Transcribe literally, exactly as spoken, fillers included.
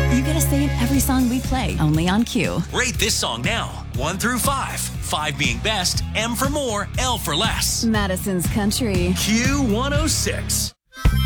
You get a say in every song we play, only on Q. Rate this song now, one through five. Five being best, M for more, L for less. Madison's Country. Q one oh six.